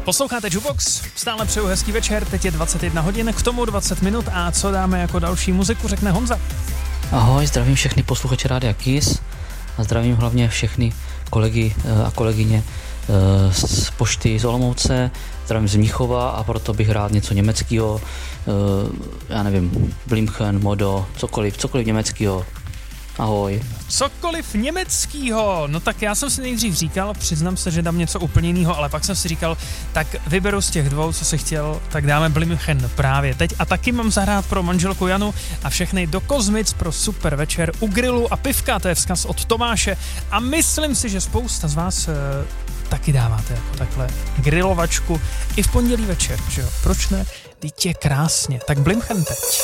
Posloucháte Jukebox, stále přeju hezký večer, teď je 21 hodin, k tomu 20 minut a co dáme jako další muziku, řekne Honza. Ahoj, zdravím všechny posluchače Rádia Kiss a zdravím hlavně všechny kolegy a kolegyně z pošty z Olomouce, zdravím z Mnichova a proto bych rád něco německého, já nevím, Blimchen, Modo, cokoliv německého. Ahoj. Cokoliv německýho, no tak já jsem si nejdřív říkal, přiznám se, že dám něco úplně jiného, ale pak jsem si říkal, tak vyberu z těch dvou, co si chtěl, tak dáme Blimchen právě teď a taky mám zahrát pro manželku Janu a všechny do Kozmic pro super večer u grilu a pivka, to je vzkaz od Tomáše a myslím si, že spousta z vás taky dáváte jako takhle grilovačku i v pondělí večer, že jo, proč ne, teď je krásně, tak Blimchen teď.